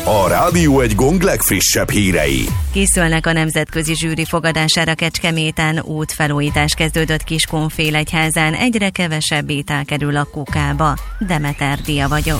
a Rádió Egy Gong legfrissebb hírei. Készülnek a nemzetközi zsűri fogadására Kecskeméten, útfelújítás kezdődött Kiskunfélegyházán, egyre kevesebb étel kerül a kukába. Demeter Dia vagyok.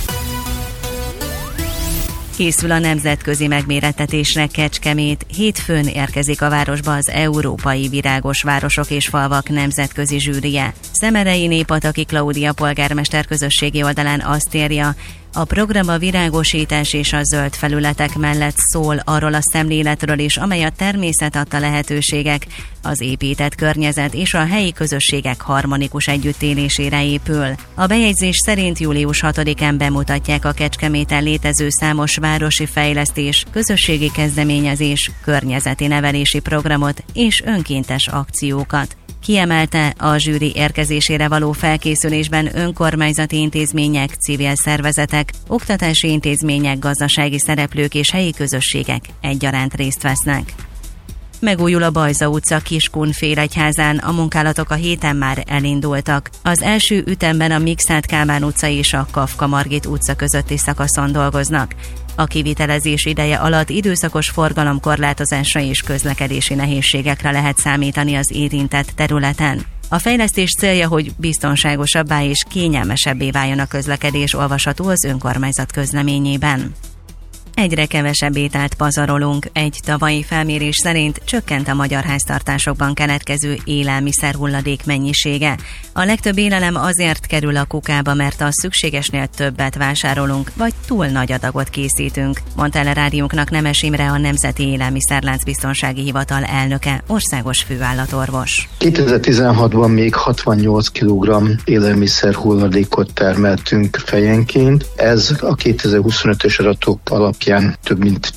Készül a nemzetközi megmérettetésre Kecskemét. Hétfőn érkezik a városba az Európai Virágos Városok és Falvak nemzetközi zsűrije. Szemerei Népataki Klaudia polgármester közösségi oldalán azt írja, a program a virágosítás és a zöld felületek mellett szól arról a szemléletről is, amely a természet adta lehetőségek, az épített környezet és a helyi közösségek harmonikus együttélésére épül. A bejegyzés szerint július 6-án bemutatják a Kecskeméten létező számos városi fejlesztés, közösségi kezdeményezés, környezeti nevelési programot és önkéntes akciókat. Kiemelte, a zsűri érkezésére való felkészülésben önkormányzati intézmények, civil szervezetek, oktatási intézmények, gazdasági szereplők és helyi közösségek egyaránt részt vesznek. Megújul a Bajza utca Kiskunfélegyházán, a munkálatok a héten már elindultak. Az első ütemben a Mikszáth Kálmán utca és a Kafka Margit utca közötti szakaszon dolgoznak. A kivitelezés ideje alatt időszakos forgalomkorlátozásra és közlekedési nehézségekre lehet számítani az érintett területen. A fejlesztés célja, hogy biztonságosabbá és kényelmesebbé váljon a közlekedés, olvasható az önkormányzat közleményében. Egyre kevesebb ételt pazarolunk. Egy tavalyi felmérés szerint csökkent a magyar háztartásokban keletkező élelmiszer hulladék mennyisége. A legtöbb élelem azért kerül a kukába, mert a szükségesnél többet vásárolunk, vagy túl nagy adagot készítünk, mondta el a rádiónknak Nemes Imre, a Nemzeti Élelmiszerláncbiztonsági Hivatal elnöke, országos főállatorvos. 2016-ban még 68 kg élelmiszer hulladékot termeltünk fejenként. Ez a 2025-ös adatok alapján több mint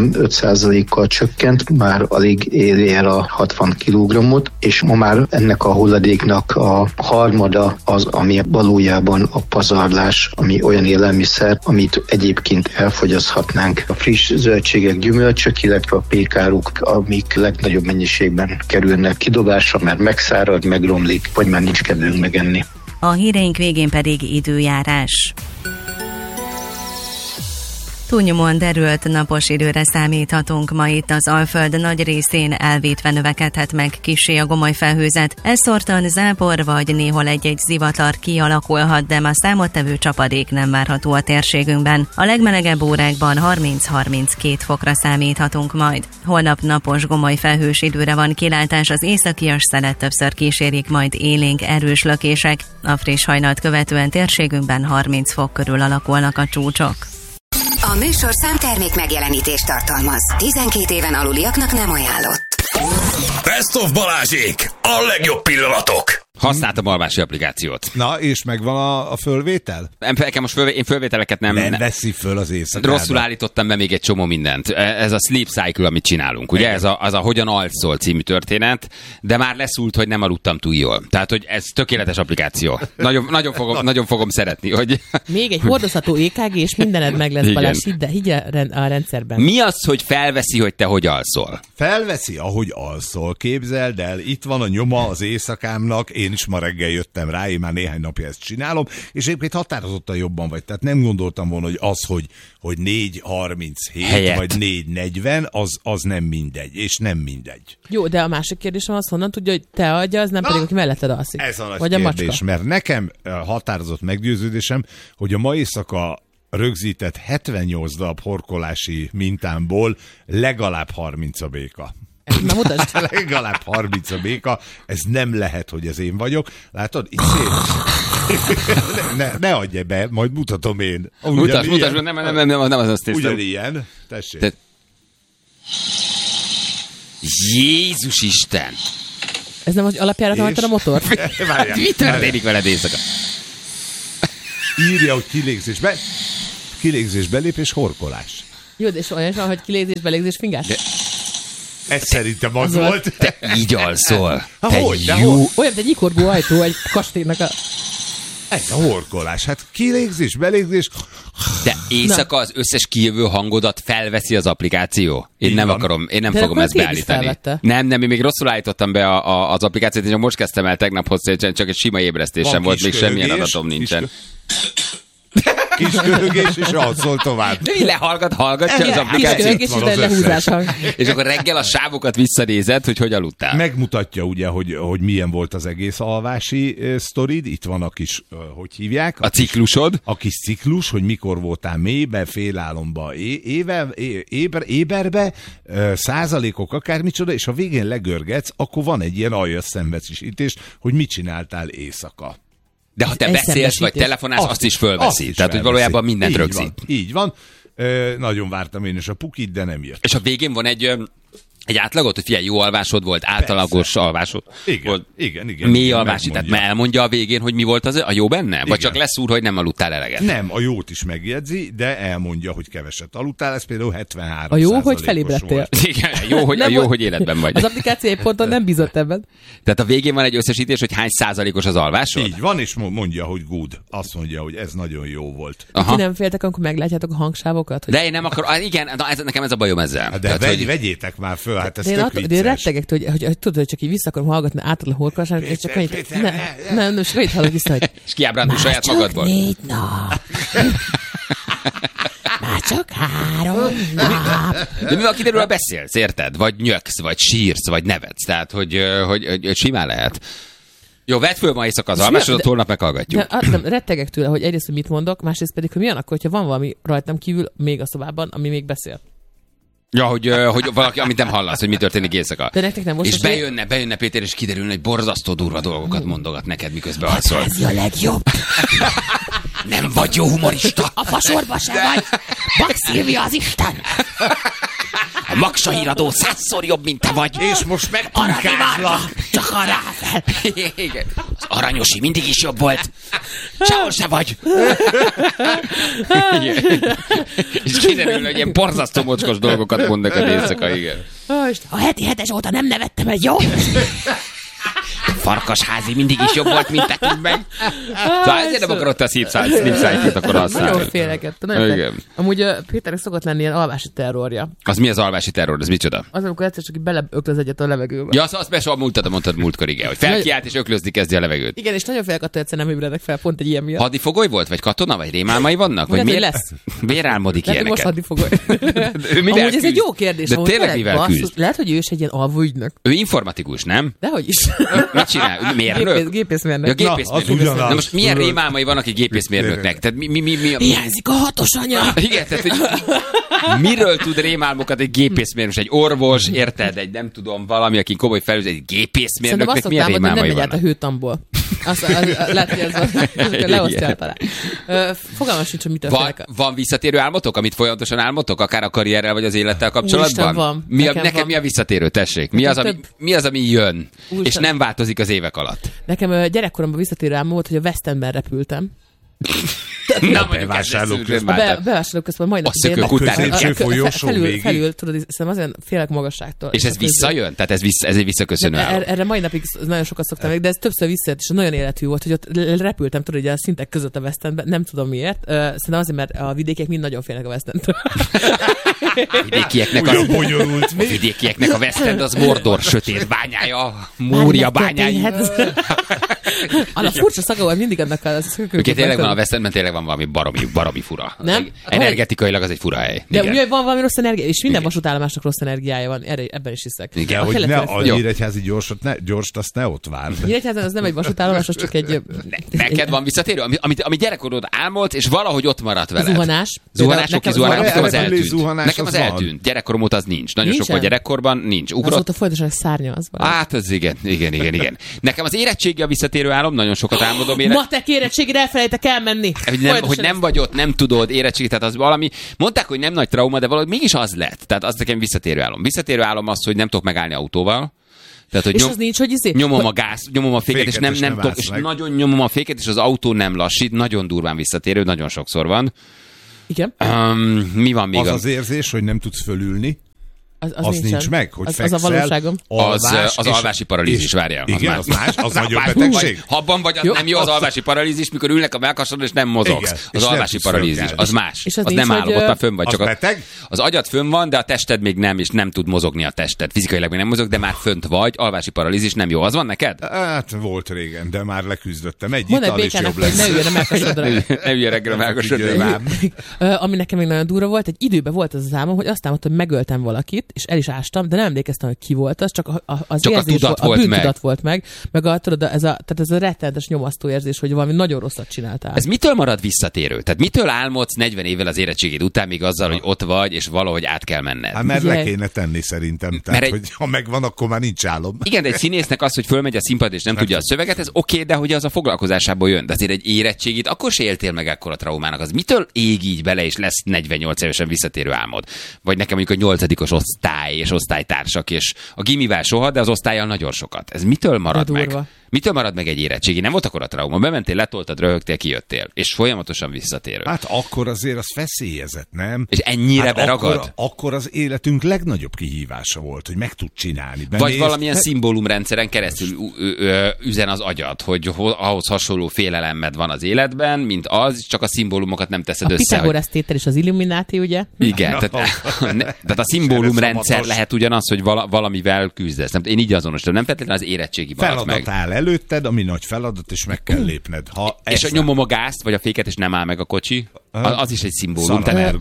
15%-kal csökkent, már alig éri el a 60 kg-ot, és ma már ennek a hulladéknak a harmada az, ami valójában a pazarlás, ami olyan élelmiszer, amit egyébként elfogyaszthatnánk. A friss zöldségek, gyümölcsök, illetve a pékáruk, amik legnagyobb mennyiségben kerülnek kidobásra, mert megszárad, megromlik, vagy már nincs kedvünk megenni. A híreink végén pedig időjárás. Túlnyomóan derült napos időre számíthatunk ma itt az Alföld nagy részén, elvétve növekedhet meg kissé a gomoly felhőzet. Elszórtan zápor vagy néhol egy-egy zivatar kialakulhat, de ma számottevő csapadék nem várható a térségünkben. A legmelegebb órákban 30-32 fokra számíthatunk majd. Holnap napos, gomoly felhős időre van kilátás, az északias szelet többször kísérik majd élénk erős lökések. A friss hajnalt követően térségünkben 30 fok körül alakulnak a csúcsok. A műsorszám termék megjelenítést tartalmaz. 12 éven aluliaknak nem ajánlott. Best of Balázsék! A legjobb pillanatok! Használtam alvási applikációt. Na, és megvan a fölvétel? Én fölvételeket nem veszi föl az éjszakában. Rosszul állítottam be még egy csomó mindent. Ez a sleep cycle, amit csinálunk. Ugye ez a Hogyan alszol című történet, de már leszúlt, hogy nem aludtam túl jól. Tehát, hogy ez tökéletes applikáció. Nagyon fogom szeretni, hogy... Még egy hordozható EKG, és mindened meg lesz, Balázs, higgy a rendszerben. Mi az, hogy felveszi, hogy te hogy alszol? Felveszi, ahogy alszol. Képzeld el, itt van a nyoma az éjszakámnak, én is ma reggel jöttem rá, én már néhány napja ezt csinálom, és egyébként határozottan jobban vagy. Tehát nem gondoltam volna, hogy az, hogy 4:37 vagy 4:40, az nem mindegy, és nem mindegy. Jó, de a másik kérdésem az, honnan tudja, hogy te adja, az nem pedig, aki melletted alszik. Ez a nagy vagy kérdés, a macska. mert nekem határozott meggyőződésem, hogy a ma éjszaka rögzített 78 darab horkolási mintámból legalább 30 a béka. Na mutasd. Legalább 30 a béka, ez nem lehet, hogy ez én vagyok. Látod? Itt ne adj be, majd mutatom én. Mutasd, nem az azt néztem. Ugyanilyen, tessék. Jézus Isten! Ez nem az alapjáraton hagytad a motort? Mi történik veled éjszaka? Írja, hogy kilégzés, belépés, horkolás. Jó, de és olyan, hogy kilégzés, belégzés, fingás? Ez szerintem az volt. Te így alszol. Hogy? Olyan, mint egy nyikorgó ajtó egy kastélynak a... Ez a horkolás. Hát kilégzés, belégzés. De éjszaka az összes kijövő hangodat felveszi az applikáció. Én nem fogom ezt beállítani. Nem, én még rosszul állítottam be az applikációt, és most kezdtem el tegnaphoz, csak egy sima ébresztésem volt, még semmilyen adatom nincsen. Kis köhögés, és alszol tovább. De így hallgatja az Kis applikációt. köhögés, és az lehúzás hang. És akkor reggel a sávokat visszanézed, hogy aludtál. Megmutatja ugye, hogy milyen volt az egész alvási sztorid. Itt van a kis, hogy hívják? A ciklusod. A kis ciklus, hogy mikor voltál mélybe, félálomba, éberbe, százalékok, akármicsoda, és ha végén legörgetsz, akkor van egy ilyen aljas szenvedésítés, hogy mit csináltál éjszaka. De ha te beszélsz, vagy telefonálsz, azt is fölveszi. Tehát, hogy valójában mindent rögzít. Így van. Nagyon vártam én is a pukit, de nem jött. És a végén van egy átlagot, hogy figyelj, jó alvásod volt, átlagos alvásod volt. Igen. Mély alvási, tehát elmondja a végén, hogy mi volt a jó benne? Vagy csak leszúr, hogy nem aludtál eleget? Nem, a jót is megjegyzi, de elmondja, hogy keveset aludtál, ez például 73%. A jó, hogy felébredtél. Igen, jó, hogy életben vagy. Az applikáció egy ponton nem bízott ebben. Tehát a végén van egy összesítés, hogy hány százalékos az alvásod? Így van, és mondja, hogy good. Azt mondja, hogy ez nagyon jó volt. Ti nem féltek, amikor meglátjátok a hangsávokat? De én nem akarok, igen, nekem ez a bajom ezzel. De vegyétek már föl, hát ez tök vicces. De én rettegek, hogy tudod, hogy csak így vissza akarom hallgatni átad a horkolásán, és csak annyit, nem, és annyit hallok vissza, hogy és kiábrándul saját magadból. 4 nap. Már csak 3 nap. De mivel kiderül, beszélsz, érted? Vagy nyöksz, vagy sírsz, vagy nevetsz. Tehát, hogy simán lehet. Jó, vedd föl ma éjszaka az alvásodat, holnap meghallgatjuk. De rettegek tőle, hogy egyrészt, hogy mit mondok, másrészt pedig, hogy mi van akkor, hogyha van valami rajtam kívül még a szobában, ami még beszél. Ja, hogy valaki, amit nem hallasz, hogy mi történik éjszaka. De nektek nem most és bejönne Péter, és kiderülne, hogy borzasztó durva dolgokat mondogat neked, miközben alszol. Ez a legjobb. Nem vagy jó humorista. A fasorba se vagy. Bak Szilvia az Isten. A Maksa híradó 100-szor jobb, mint te vagy. És most megpunkázlak. Csak a ráfel. Igen. Az Aranyosi mindig is jobb volt. Sehol se vagy. És kiderül, hogy ilyen borzasztó mocskos dolgokat mond neked éjszaka, igen. A heti 7-es óta nem nevettem egy jó. Farkasházi mindig is jobb volt, mint nekünk meg. Szóval ezért nem akarod a Sleep-Cycle-t akkor használni. Nagyon féleket. Amúgy Péternek szokott lenni ilyen alvási terrorja. Az mi az alvási terror? Ez micsoda? Az, amikor egyszer csak beleöklöz egyet a levegőbe. Ja, azt mondtad múltkor, igen, hogy felkiált és öklözni kezdi a levegőt. Igen, és nagyon félek attól, egyszer nem ébredek fel, pont egy ilyen miatt. Hadifogoly volt, vagy katona, vagy rémálmai vannak? Vagy miért lesz? Miért álmodik ilyeneket? Most hadifogoly. Amúgy ez egy jó kérdés. De tényleg mivel küzd? Lehet, hogy ő is egy ilyen alvóügynök. Ő informatikus, nem? Dehogy is. Mit csinál? Mérnök? Gépészmérnök. Ja, gépészmérnök. Na most milyen rémálmai vannak egy gépészmérnöknek? Tehát mi? Hiányzik a 6-os anya. Igen, tehát hogy miről tud rémálmokat egy gépészmérnök? Egy orvos, érted? Egy nem tudom, valami, aki komoly felüzet, egy gépészmérnöknek milyen rémálmai vannak? Nem megy át a hőtamból. Lehet, hogy ez leosztja talán. Fogalmam sincs, hogy mit történik. Van visszatérő álmotok, amit folyamatosan álmotok, akár a karrierrel vagy az élettel kapcsolatban? Van. Nekem mi a visszatérő? Tessék. Mi az, ami jön, és nem változik az évek alatt? Nekem gyerekkoromban visszatérő álmom volt, hogy a West Endben repültem. Nem bevásárlóközben. A bevásárlóközben majdnem. A szökőkutár. Középső folyosó végig. Felül, tudod, szerintem azért félek magasságtól. És ez visszajön? Tehát ez egy visszaköszönő álom. Erre mai napig nagyon sokat szoktam még, de ez többször visszajött, és nagyon életű volt, hogy ott repültem, tudod, ugye a szintek között a West Endben, nem tudom miért. Szerintem azért, mert a vidékiek mind nagyon félnek a West Endtől. A vidékieknek a West End az Mordor sötét bányája, Múria bányája. A furcsa szaga volt mindig annak a szökőkutárnak. Tényleg van a West Endben, tényleg van valami baromi fura. Nem? Energetikailag az egy fura hely. De ugye van valami rossz energia, és minden vasútállomásnak rossz energiája van, ebben is hiszek. Igen, hogy ne a Nyíregyházi gyors, azt ne ott vár. Nyíregyházan az nem egy vasútállomás, az csak egy... Neked van visszatérő, ami gyerekkorod álmodt, és valahogy ott maradt veled. Zuhanás. Nekem az eltűnt. Gyerekkorom óta az nincs. Nagyon sokkal gyerekkorban nincs. Azóta folyamatosan szárnya az van. Hát ez igen. Nekem az érettségi a visszatérő álom, nagyon sokat álmodom Matek érettségére elfelejtek elmenni. Hogy nem vagy ott, nem tudod érettségi, tehát az valami, mondták, hogy nem nagy trauma, de valahogy mégis az lett. Tehát az nekem visszatérő álom. Visszatérő álom az, hogy nem tudok megállni autóval. Tehát, hogy és az nincs, hogy nyomom a gáz, nyomom a féket, és nem tudok, és nagyon nyomom a féket, és az autó nem lassít, nagyon durván visszatérő, nagyon sokszor van. Igen. Mi van még? Az érzés, hogy nem tudsz fölülni. Az nincs meg, hogy az fekszel, a valóságom. Az alvási paralízis, várjál. Igen, az más, az nagyobb betegség. Habban vagy, az nem jó az alvási paralízis, mikor ülnek a mellkasodon és nem mozogsz. Igen, Az és alvási paralízis, az más. És az az nincs, nem állom, ott már fönn vagy. Az Csak beteg? az agyad fönn van, de a tested még nem, és nem tud mozogni a tested. Fizikailag még nem mozog, de már fönt vagy. Alvási paralízis nem jó. Az van neked? Hát volt régen, de már leküzdöttem. Egy Mondd egy ital is békának, jobb hogy lesz. ne üljön a mellkasodra. Ne üljön reggel a mellkasodra. Figyelj. Ami nekem még nagyon durva volt, egy időben volt az álmom, hogy azt támadtam, hogy megöltem valakit, és el is ástam, de nem emlékeztem, hogy ki volt az, csak az Csak a érzés tudat a volt bűntudat volt meg tudod, ez a rettenetes nyomasztó érzés, hogy valami nagyon rosszat csináltál. Ez mitől marad visszatérő? Tehát mitől álmodsz 40 évvel az érettségid után még azzal, hogy ott vagy, és valahogy át kell menned? Hát mert Figyelj. le kéne tenni szerintem. Tehát, hogy ha megvan, akkor már nincs álom. Igen, de egy színésznek az, hogy fölmegy a színpad és nem tudja a szöveget, ez oké, de hogy az a foglalkozásából jön. De azért egy érettségit, akkor se éltél meg ekkora traumának. Az mitől ég így bele, és lesz 48 évesen visszatérő álmod? Vagy nekem mondjuk a 8. osztály és osztálytársak, és a gimivel soha, de az osztállyal nagyon sokat. Ez mitől marad meg? Mitől marad meg egy érettségi? Nem volt akkor a trauma. Bementél, letoltad, röhögtél, kijöttél. És folyamatosan visszatérő. Hát akkor azért az feszélyezett, nem? És ennyire beragad? Akkor az életünk legnagyobb kihívása volt, hogy meg tud csinálni. Vagy valamilyen szimbólumrendszeren keresztül üzen az agyad, hogy ahhoz hasonló félelemed van az életben, mint az, csak a szimbólumokat nem teszed össze. A Pitagorasz tétel és az Illuminati, ugye? Igen, tehát a szimbólumrendszer lehet ugyanaz, hogy valamivel küzdesz. Én így azonosítom, nem feltétlenül az érettségi maradt meg. Feladat áll előtted, ami nagy feladat, és meg kell lépned. És nyomom a gázt, vagy a féket, és nem áll meg a kocsi, az is egy szimbólum.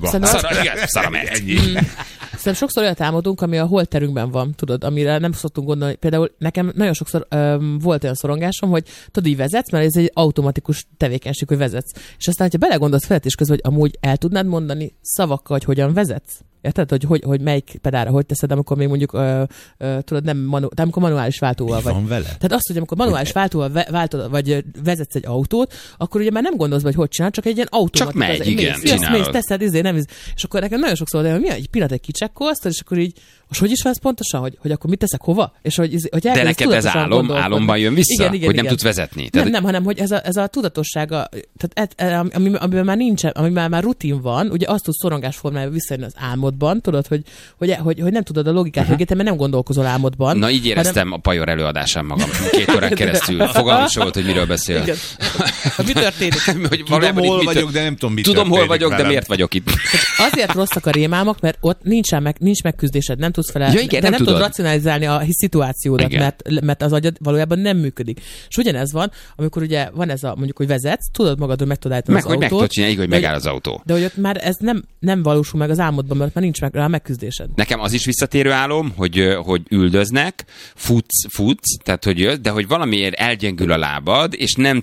Szaramerga. Szerintem sokszor olyat álmodunk, ami a holterünkben van, tudod, amire nem szoktunk gondolni. Például nekem nagyon sokszor volt olyan szorongásom, hogy tudod, így vezetsz, mert ez egy automatikus tevékenység, hogy vezetsz. És aztán, ha belegondolsz feletés közben, hogy amúgy el tudnád mondani szavakkal, hogy hogyan vezetsz? Érted, hogy melyik pedálra hogy teszed, amikor még mondjuk tudod, amikor manuális váltóval vagy. Van vele? Tehát azt, hogy amikor manuális váltóval váltod, vagy vezetsz egy autót, akkor ugye már nem gondolsz, hogy csínál, csak egy ilyen automatika. Csak megy, igen, mész, teszed, nem. És akkor nekem nagyon sokszor van, hogy egy pillanat egy kicsekkolsz, és akkor így, most hogy is válsz pontosan, hogy akkor mit teszek, hova? És hogy de neked ez álomban jön vissza, igen, hogy nem tudsz vezetni. Nem, hanem hogy ez a tudatossága, tehát amiben már nincsen, amiben már rutin van, ugye azt tud szorongás formájában visszajönni az álmodban, tudod, hogy nem tudod a logikát mögé, mert nem gondolkozol álmodban. Na így éreztem a Pajor előadásán magam 2 órán keresztül. Fogalmam sem volt, hogy miről beszél. Igen. Mi történik? Tudom, hol vagyok, de nem tudom, mit Tudom, hol vagyok, velem. de miért vagyok itt? Azért rosszak a rémálmak, mert ott nincs megküzdésed, nem tudsz nem tudod racionalizálni a szituációdat, mert az agyad valójában nem működik. És ugyanez van, amikor ugye van ez a mondjuk, hogy vezetsz, tudod magadról meg tudod állítani az autót. Meg tudod csinálni, hogy megáll az autó. De hogy ott már ez nem valósul meg az álmodban, mert már nincs rá megküzdésed. Nekem az is visszatérő álom, hogy üldöznek, futsz, tehát de hogy valamiért elgyengül a lábad, és nem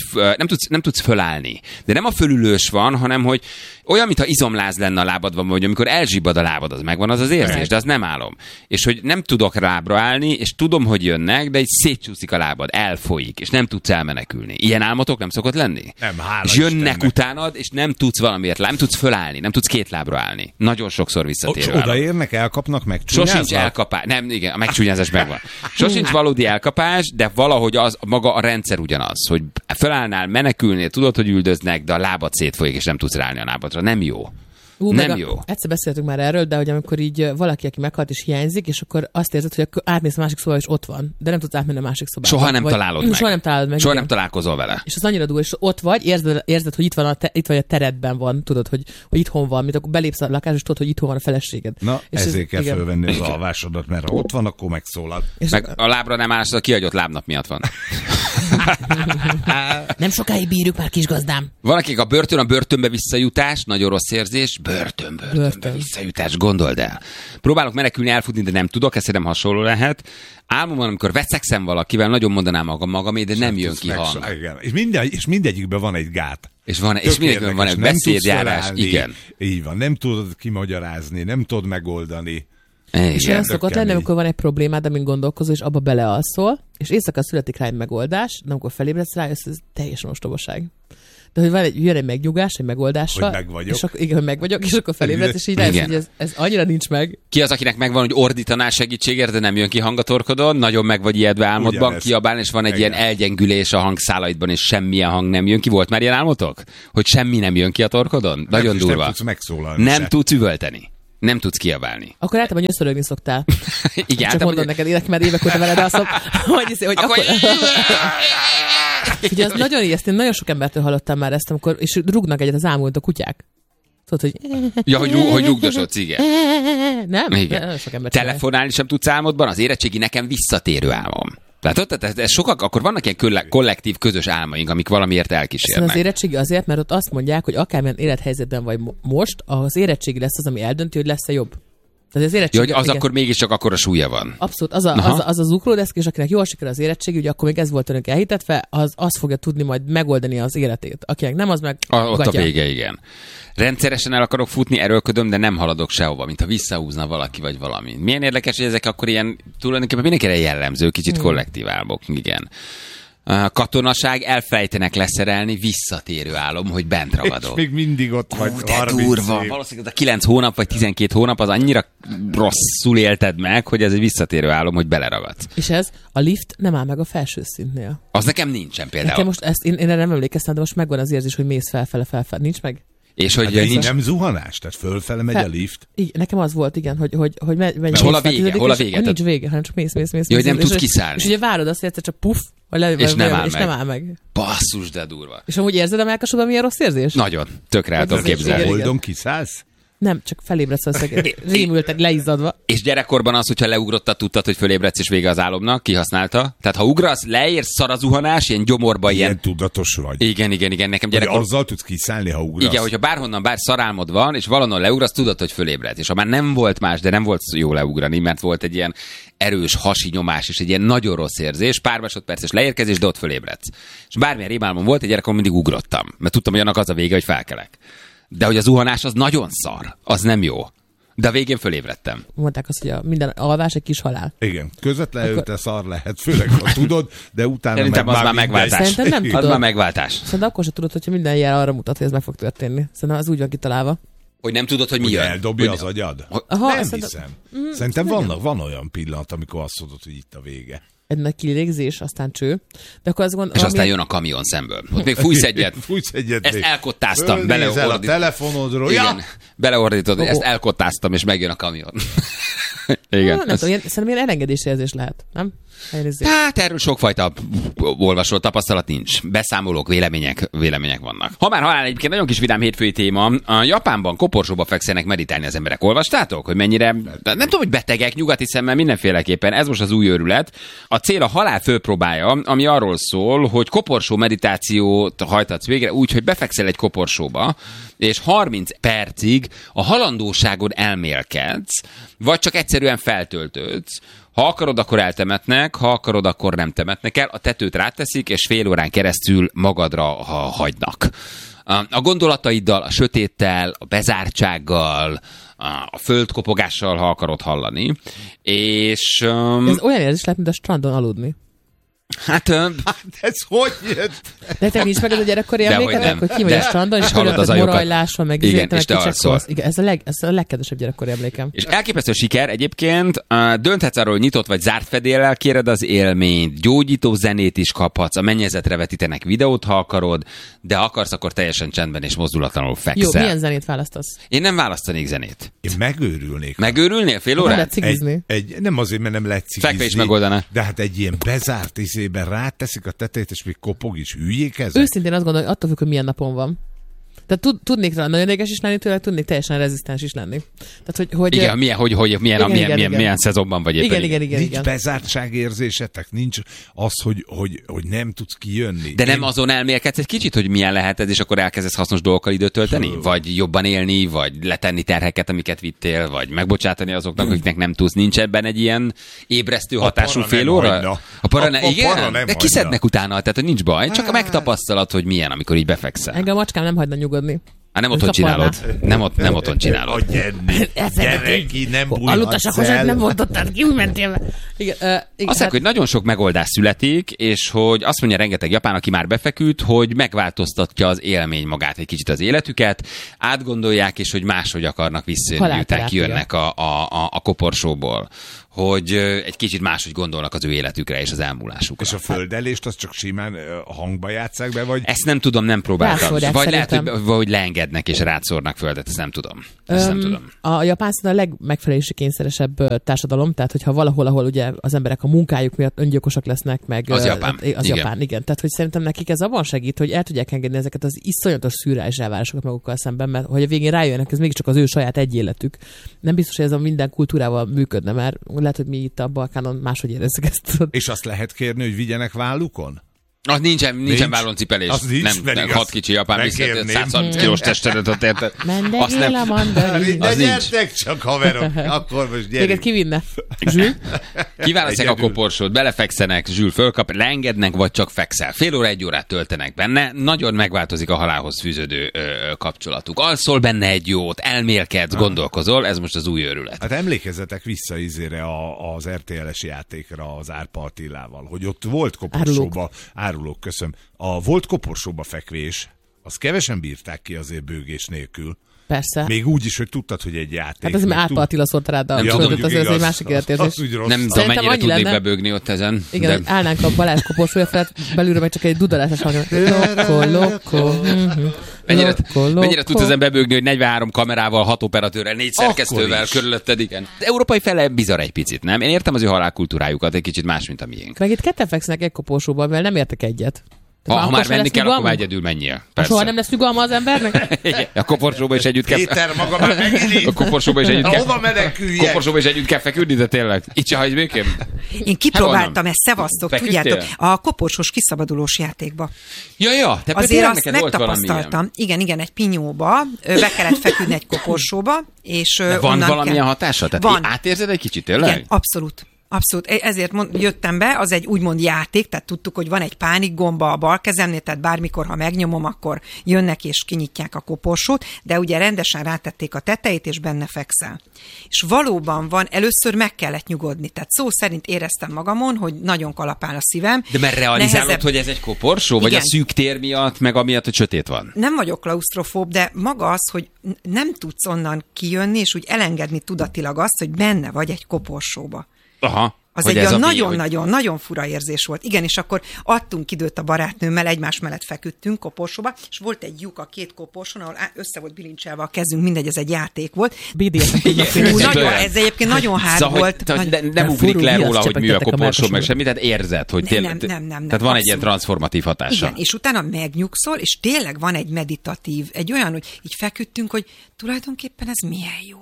tudsz fölállni. De nem a fölülős van, hanem hogy olyan, mintha izomláz lenne a lábadban, vagy amikor elzsibbad a lábad, az megvan az érzés, de az nem álom. És hogy nem tudok lábra állni, és tudom, hogy jönnek, de így szétcsúszik a lábad, elfolyik, és nem tudsz elmenekülni. Ilyen álmotok nem szokott lenni? Nem, hála és jönnek Istennek. utánad, és nem tudsz valamiért, nem tudsz fölállni, nem tudsz 2 lábra állni. Nagyon sokszor visszatérő álom. Odaérnek, elkapnak, megcsúnyáznak? Sosincs elkapás. Nem, igen, a megcsúnyázás megvan. Sosincs valódi elkapás, de valahogy az maga a rendszer ugyanaz, hogy fölállnál, menekülnél, tudod, hogy üldöznek, de a lábad szétfolyik, és nem tudsz ráállni a lábadra. Nem jó. Nem jó. Egyszer beszéltünk már erről, de hogy amikor így valaki, aki meghalt és hiányzik, és akkor azt érzed, hogy átmész a másik szobába, és ott van, de nem tudsz átmenni a másik szobába. Soha nem találod meg. Soha nem találod meg. Soha nem találkozol vele. És az annyira durva, és ott vagy, érzed, hogy itt vagy a teredben van, tudod, hogy itthon van, mint akkor belépsz a lakásba, és tudod, hogy itthon van a feleséged. Na, és ezért kell fölvenni az alvásodat, mert ha ott van, akkor megszólal. Meg a lábra nem állsz, a kihagyott lábnap miatt van. Nem sokáig bírjuk már, kisgazdám. Van, akik a börtönbe visszajutás, nagyon rossz érzés, börtönbe visszajutás, gondold el. Próbálok menekülni, elfutni, de nem tudok, ez nem hasonló lehet. Álmomban, amikor veszekszem valakivel, nagyon mondanám magamé, de nem jön ki hang. És mindegyikben van egy gát. És mindegyikben van egy beszédjárás, igen. Így van, nem tudod kimagyarázni, nem tudod megoldani. És olyan szokott lenni, amikor van egy problémád, amin gondolkozol, és abba belealszol, és éjszaka születik rá egy megoldás, de amikor felébredsz rá, ez teljesen ostobaság. De hogy jön egy megnyugás, egy megoldással. Hogy meg vagyok. És akkor, igen, hogy meg vagyok, és akkor felébredsz, és így rájössz, hogy ez annyira nincs meg. Ki az, akinek megvan, hogy ordítanál segítségért, de nem jön ki hang a torkodon, nagyon meg vagy ijedve álmodban, ugyanez. kiabálni, és van egy ilyen elgyengülés a hangszálaidban, és semmilyen hang nem jön ki. Volt már ilyen álmotok? Hogy semmi nem jön ki a torkodon? Nagyon durva. Nem tudsz megszólalni. Nem tudsz üvölteni. Nem tudsz kiabálni. Akkor általában nyöszörögni szoktál. Igen, Csak mondom neked, élek már évek óta veled, azt hogy akkor... Ugye az nagyon ijesztő, nagyon sok embertől hallottam már ezt, amikor, és rúgnak egyet az ámult a kutyák. Tudod, hogy... Ja, hogy rúgdosodsz, igen. Nem? Igen. Sok ember Telefonálni sem tudsz álmodban, az érettségi nekem visszatérő álmom. Tehát ez sokak, akkor vannak ilyen kollektív, közös álmaink, amik valamiért elkísérnek. Az érettségi azért, mert ott azt mondják, hogy akármilyen élethelyzetben vagy most, az érettségi lesz az, ami eldönti, hogy lesz-e jobb. Tehát az érettségi, hogy az igen. Akkor mégiscsak akkora súlya van. Abszolút. Az ukródeszk, és akinek jól sikerül az érettségi, ugye akkor még ez volt önök elhitetve, az fogja tudni majd megoldani az életét. Akinek nem, az meg ott a vége, igen. Rendszeresen el akarok futni, erőlködöm, de nem haladok sehova, mint ha visszahúzna valaki vagy valami. Milyen érdekes, hogy ezek akkor ilyen tulajdonképpen mindenkire jellemző, kicsit kollektív álmok, igen. Katonaság, elfelejtenek leszerelni, visszatérő álom, hogy bent ragadok. És még mindig ott vagy. De durva. Valószínűleg a 9 hónap vagy 12 hónap az annyira rosszul élted meg, hogy ez egy visszatérő álom, hogy beleragadsz. És ez a lift nem áll meg a felső szintnél. Az nekem nincsen például. Nekem most ezt én erre nem emlékeztem, de most megvan az érzés, hogy mész felfele. Nincs meg? És hogy hát nincs nem zuhanás, tehát fölfele megy a lift. Igen, nekem az volt, igen, hogy megy. Hol a vége? Hol a vége? Nincs vége, hanem csak mész. Jó, hogy nem tudsz kiszállni. És ugye várod azt, hogy egyszer csak puff, és nem áll meg. Basszus, de durva. És amúgy érzed a melkasodban milyen rossz érzés? Nagyon. Tökre el tudom képzelni. Holdon kiszállsz? Nem, csak felébredsz a szegény. Rémültek, leizzadva. És gyerekkorban az, hogyha leugrottad, tudtad, hogy fölébredsz és vége az álomnak, kihasználta. Tehát ha ugrasz, leérsz, szar a zuhanás, ilyen gyomorba ilyen tudatos vagy. Igen, nekem gyerekkorban. Azzal tudsz kiszállni, ha ugrasz. Igen, hogyha bárhonnan szarálmod van, és valahol leugrasz, tudod, hogy fölébredsz. És ha már nem volt más, de nem volt jó leugrani, mert volt egy ilyen erős hasi nyomás és egy ilyen nagyon rossz érzés, pár másodperces leérkezés, de ott fölébredsz. És bármilyen rémálmom volt, egy gyerekkorban mindig ugrottam, mert tudtam, hogy annak az a vége, hogy felkelek. De hogy a zuhanás az nagyon szar, az nem jó. De a végén fölébredtem. Mondták azt, hogy minden alvás egy kis halál. Igen, közvetlenül te szar lehet, főleg ha tudod, de utána meg az már megváltás. Szerintem nem tudod. Az már megváltás. Szerintem akkor sem tudod, hogyha minden jel arra mutat, hogy ez meg fog történni. Szerintem az úgy van kitalálva. Hogy nem tudod, hogy mi jön. Eldobja az agyad? Nem hiszem. Szerintem van olyan pillanat, amikor azt tudod, hogy itt a vége. Egy nagy kilégzés, aztán cső. De akkor azt és aztán jön a kamion szemből. Ott még fújsz egyet. Ezt elkottáztam. Beleordítod a telefonodról. Igen, beleordítod, hogy ezt elkottáztam, és megjön a kamion. Igen. Nem tudom, szerintem ilyen elengedésérzés lehet, nem? Hát erről sokfajta olvasó tapasztalat nincs. Beszámolók, vélemények vannak. Ha már halál, egyébként nagyon kis vidám hétfői téma. A Japánban koporsóba fekszenek meditálni az emberek. Olvastátok, hogy mennyire, nem tudom, hogy betegek, nyugati szemmel mindenféleképpen. Ez most az új őrület. A cél a halál főpróbája, ami arról szól, hogy koporsó meditációt hajtatsz végre úgy, hogy befekszel egy koporsóba, és 30 percig a halandóságon elmélkedsz, vagy csak egyszerűen feltöltődsz. Ha akarod, akkor eltemetnek, ha akarod, akkor nem temetnek el, a tetőt ráteszik, és fél órán keresztül magadra hagynak. A gondolataiddal, a sötéttel, a bezártsággal, a földkopogással, ha akarod hallani. És... Ez olyan érzés lehet, mint a strandon aludni. Hát ez hogy jött? De te nincs meg az a gyerekkori emléketek, hogy ki vagy a strandon, és hallod az morajlás van, meg igen, és te alszol. Igen, ez a legkedvesebb gyerekkori emlékem. És elképesztő siker egyébként, dönthetsz arról, hogy nyitott vagy zárt fedéllel kéred az élményt, gyógyító zenét is kaphatsz, a mennyezetre vetítenek videót, ha akarod, de ha akarsz, akkor teljesen csendben és mozdulatlanul fekszel. Jó, milyen zenét választasz? Én nem választanék zenét. Én megőrülnék. Megőrülnél fél órát? Nem azért, mert nem lehet cigizni. Fekve is megoldana. De hát egy ilyen bezárt izében ráteszik a tetejét, és még kopog is, hülyék ezek? Őszintén azt gondolom, hogy attól függ, hogy milyen napon van. Tehát tudnék rá nagyon érdekes is lenni tőle, tudnék teljesen rezisztens is lenni. Tehát, hogy igen, milyen szezonban vagy éppen. Igen. Nincs bezártságérzésetek, nincs az, hogy nem tudsz kijönni. De nem azon elmélkedsz egy kicsit, hogy milyen lehet ez, és akkor elkezdesz hasznos dolgokkal időt tölteni? Vagy jobban élni, vagy letenni terheket, amiket vittél, vagy megbocsátani azoknak, akiknek nem tudsz. Nincs ebben egy ilyen ébresztő hatású fél óra? A para igen, de kiszednek utána, tehát nincs baj, csak a megtapasztalat, hogy milyen, amikor így befekszel. Engem a macskám nem hagyna nyugodni. Hát nem otthon csinálod. Nem otthon csinálod. Gyere ki, nem bújhatsz el. Aludtasakosat nem voltottad ki, úgy mentél. Azt mondják, hogy nagyon sok megoldás születik, és hogy azt mondja rengeteg japán, aki már befeküdt, hogy megváltoztatja az élmény magát egy kicsit az életüket, átgondolják, és hogy máshogy akarnak visszajönni, miután kijönnek a koporsóból. Hogy egy kicsit máshogy gondolnak az ő életükre és az elmúlásukra. És a földelést azt csak simán hangba játsszák be, vagy? Ezt nem tudom, nem próbáltam. Vagy lehet, hogy leengednek leengednek és rátszórnak földet, ezt nem tudom. Nem tudom. A japán a legmegfelelési kényszeresebb társadalom, tehát hogyha valahol, ahol ugye az emberek a munkájuk miatt öngyilkosak lesznek, meg az Japán. Igen. Tehát, hogy szerintem nekik ez abban segít, hogy el tudják engedni ezeket az iszonyatos szürreális elvárásokat magukkal szemben, mert hogy a végén rájönnek, ez mégiscsak az ő saját egy életük. Nem biztos, hogy ez a minden kultúrával működne, mert lehet, hogy mi itt a Balkánon máshogy érezzük ezt. És azt lehet kérni, hogy vigyenek vállukon? Az nincsen vállóncipelés. Nem, 6 kicsi japán viszont 130 kilós testedet érted. Mendegél a mandarin. De gyertek csak, haverok, akkor most gyerünk. Téged kivinne? Zsül? Kiválasztják a koporsót, belefekszenek, Zsül fölkap, leengednek, vagy csak fekszel. Fél óra, 1 órát töltenek benne, nagyon megváltozik a halálhoz fűződő kapcsolatuk. Alszol benne egy jót, elmélkedsz, gondolkozol, ez most az új őrület. Hát emlékezzetek vissza az RTL-es játékra az Árpa Attilával, hogy ott volt koporsóba, árulók, köszönöm. Volt koporsóba fekvés, azt kevesen bírták ki azért bőgés nélkül. Persze. Még úgy is, hogy tudtad, hogy egy játék. Hát ez már Árpa Attila szórta rád a földet, az egy másik életérzés. Nem tudom, mennyire tudnék bebőgni ott ezen. Igen, de... állnánk a Balázs koporsója felett, belülről meg csak egy dudalásos hang. Loko. Mennyire tudsz ezen bebőgni, hogy 43 kamerával, 6 operatőrrel, 4 szerkesztővel körülötted, igen. Az európai fele bizarr egy picit, nem? Én értem az ő halálkultúrájukat, egy kicsit más, mint a miénk. Meg itt ketten feksznek egy koporsóban, mert nem értek egyet. Ha már menni kell, akkor egyedül menjél. Persze. Soha nem lesz nyugalma az embernek? A koporsóba is együtt kell. Péter, maga már megint. A koporsóba is együtt kell. Hova meneküljek? Koporsóba is együtt kell feküdni, de tényleg. Itt se hagyj békém. Én kipróbáltam ezt, szevasztok, tudjátok, a koporsós kiszabadulós játékba. Ja, te azért azt megtapasztaltam. Igen, egy pinyóba, be kellett feküdni egy koporsóba, és van valamilyen hatása? Tehát átérzed egy kicsit, tényleg? Igen, abszolút. Abszolút, ezért jöttem be, az egy úgymond játék, tehát tudtuk, hogy van egy pánikgomba a bal kezemnél, tehát bármikor, ha megnyomom, akkor jönnek és kinyitják a koporsót, de ugye rendesen rátették a tetejét, és benne fekszel. És valóban van, először meg kellett nyugodni, tehát szó szerint éreztem magamon, hogy nagyon kalapál a szívem. De mert realizálod, hogy ez egy koporsó, vagy igen. A szűk tér miatt, meg amiatt, hogy sötét van? Nem vagyok klausztrofób, de maga az, hogy nem tudsz onnan kijönni, és úgy elengedni tudatilag azt, hogy benne vagy egy koporsóba. Aha. Az egy olyan nagyon-nagyon fura érzés volt. Igen, és akkor adtunk időt a barátnőmmel, egymás mellett feküdtünk koporsóba, és volt egy lyuk a két koporsón, ahol össze volt bilincselve a kezünk, mindegy, ez egy játék volt. Ez egyébként nagyon hard volt. Nem ugrik le róla, hogy mi a koporsó, meg semmi, tehát érzed, hogy tényleg. Nem. Tehát van egy ilyen transformatív hatása. Igen, és utána megnyugszol, és tényleg van egy meditatív, egy olyan, hogy így feküdtünk, hogy tulajdonképpen ez milyen jó.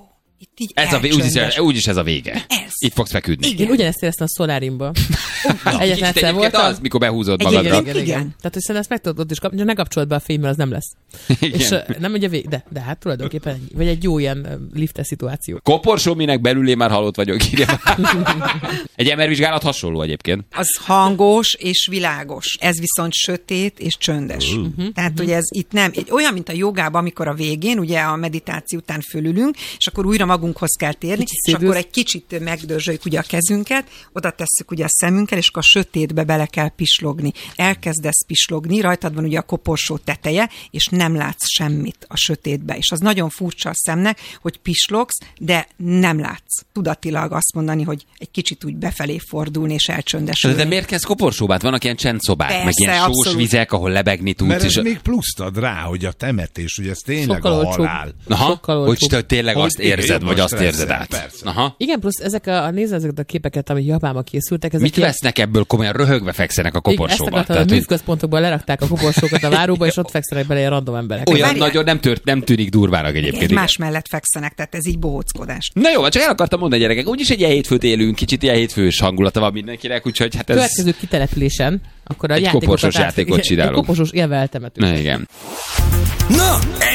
Úgyis ez a vége. Ez. Itt fogsz feküdni. Igen. Én ugyanezt éreztem a szolárimban. Egyetlen voltam. Az, mikor behúzod magadra. Igen. Tehát, hogy szerintem ezt meg tudod is kapni, ne kapcsolod be a fény, mert az nem lesz. Igen. És nem ugye de hát tulajdonképpen vagy egy jó ilyen liftes szituáció. Koporsó, minek belül én már halott vagyok. Egy MR-vizsgálat hasonló egyébként. Az hangos és világos. Ez viszont sötét és csöndes. Tehát, hogy ez itt nem, olyan, mint a jogában, amikor a végén, ugye a meditáció után fölülünk, és akkor újra magunkhoz kell térni, és akkor egy kicsit megdörzsöljük ugye a kezünket, oda tesszük ugye a szemünkkel, és akkor a sötétbe bele kell pislogni. Elkezdesz pislogni, rajtad van ugye a koporsó teteje, és nem látsz semmit a sötétbe. És az nagyon furcsa a szemnek, hogy pislogsz, de nem látsz. Tudatilag azt mondani, hogy egy kicsit úgy befelé fordulni, és elcsöndesülni. De miért kezd koporsóba? Vannak ilyen csendszobák, persze, meg ilyen sós vizek, ahol lebegni tudsz. Mert ez még pluszt ad rá, hogy a temetés, ugye ez tényleg sokkal a halál. Aha, hogy tényleg azt érzed, vagy azt érzed át. Aha. Igen, plusz nézd ezeket a képeket, amik Japánban készültek. Mit vesznek ebből? Komolyan röhögve fekszenek a koporsóba. A művközpontokban lerakták a koporsókat a váróba, és ott fekszenek bele a random emberek. Olyan nagyon nem tűnik durvának egyébként. Egymás mellett fekszenek, tehát ez így bohóckodás. Na jó, csak el akartam mondani, gyerekek, úgyis egy ilyen hétfőt élünk, kicsit ilyen hétfős hangulata van mindenkinek, úgyhogy hát ez... Következő kitelepülésen, akkor a koporsós játékot csinálunk. Egy koporsós élve eltemetünk. Igen. Na,